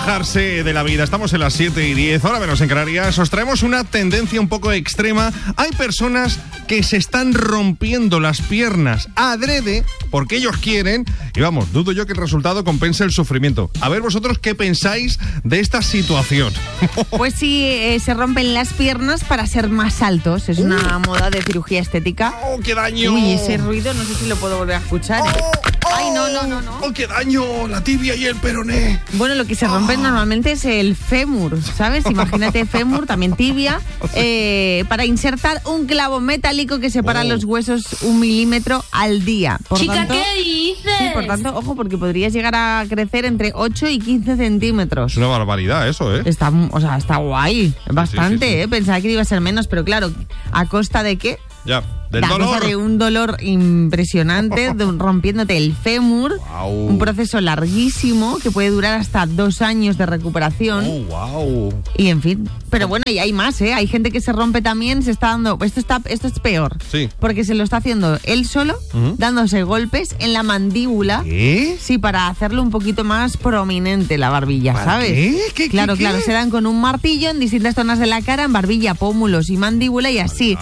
relajarse de la vida. Estamos en las 7:10, hora menos en Canarias. Os traemos una tendencia un poco extrema. Hay personas que se están rompiendo las piernas adrede porque ellos quieren. Y vamos, dudo yo que el resultado compense el sufrimiento. A ver vosotros qué pensáis de esta situación. Pues sí, se rompen las piernas para ser más altos. Es una moda de cirugía estética. ¡Oh, qué daño! Uy, ese ruido no sé si lo puedo volver a escuchar. Ay, no. ¡Oh, qué daño! La tibia y el peroné. Bueno, lo que se rompe normalmente es el fémur, ¿sabes? Imagínate fémur, también tibia, para insertar un clavo metálico que separa los huesos 1 milímetro al día. Por Chica, tanto, ¿qué dices? Sí, por tanto, ojo, porque podrías llegar a crecer entre 8 y 15 centímetros. Es una barbaridad eso, ¿eh? Está guay, bastante, sí. Pensaba que iba a ser menos, pero claro, ¿a costa de qué? Ya, del A dolor. costa de un dolor impresionante, rompiéndote el fémur, Wow. un proceso larguísimo que puede durar hasta 2 años de recuperación. Oh, wow. Y en fin, pero bueno, y hay más, ¿eh? Hay gente que se rompe también, se está dando... Esto es peor. Sí. Porque se lo está haciendo él solo, dándose golpes en la mandíbula. ¿Qué? Sí, para hacerlo un poquito más prominente la barbilla, ¿Para ¿sabes? qué? Claro, se dan con un martillo en distintas zonas de la cara, en barbilla, pómulos y mandíbula, y así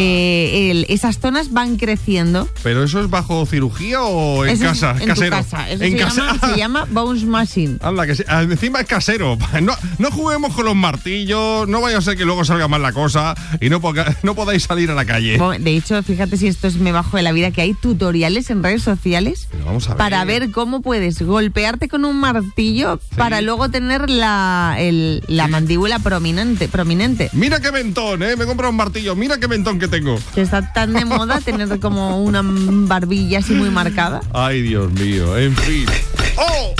esas zonas van creciendo. ¿Pero eso es bajo cirugía o en Eso es casa? en Casero. tu casa. Eso en se llama Bones Machine. Anda, que encima es casero. No juguemos con los martillos, no vaya a ser que luego salga mal la cosa y no podáis salir a la calle. De hecho, fíjate si esto es me bajo de la vida, que hay tutoriales en redes sociales Vamos a ver. para ver cómo puedes golpearte con un martillo para luego tener la mandíbula prominente. Mira qué mentón, me he comprado un martillo. Mira qué mentón que tengo. Que está tan de moda tener como una barbilla así muy marcada. Ay, Dios mío, en fin. ¡Oh!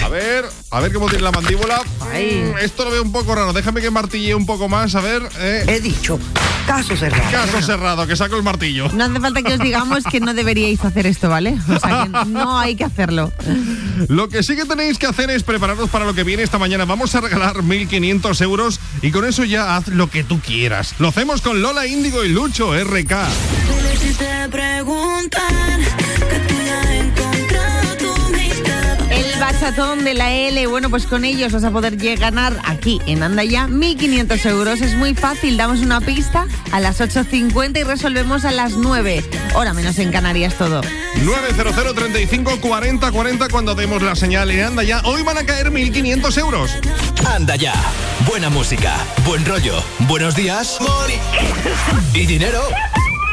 A ver cómo tiene la mandíbula. Ay. Esto lo veo un poco raro. Déjame que martille un poco más. A ver. He dicho, caso cerrado. Caso cerrado, que saco el martillo. No hace falta que os digamos que no deberíais hacer esto, ¿vale? O sea, que no hay que hacerlo. Lo que sí que tenéis que hacer es prepararos para lo que viene esta mañana. Vamos a regalar 1.500 euros y con eso ya haz lo que tú quieras. Lo hacemos con Lola Índigo y Lucho RK. Dile si te preguntan que tú ya has encontrado tu mitad. El bachatón de la L, bueno, pues con ellos vas a poder ganar aquí en Anda Ya 1.500 euros. Es muy fácil, damos una pista a las 8:50 y resolvemos a las 9. Hora menos en Canarias todo. 900 35 40 40 cuando demos la señal en Anda Ya. Hoy van a caer 1.500 euros. Anda Ya. Buena música, buen rollo, buenos días y dinero.